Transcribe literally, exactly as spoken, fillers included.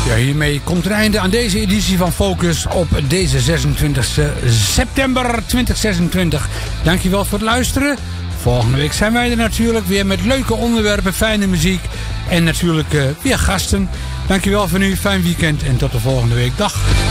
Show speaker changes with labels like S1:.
S1: Ja, hiermee komt een einde aan deze editie van Focus op deze zesentwintigste september tweeduizend zesentwintig. Dankjewel voor het luisteren. Volgende week zijn wij er natuurlijk weer met leuke onderwerpen, fijne muziek en natuurlijk uh, weer gasten. Dankjewel voor nu, fijn weekend en tot de volgende week. Dag.